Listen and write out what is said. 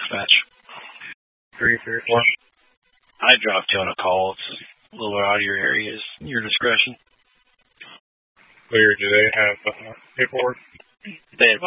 dispatch. 334. I dropped you on a call. It's a little out of your area. It's your discretion. Clear. Do they have paperwork? They have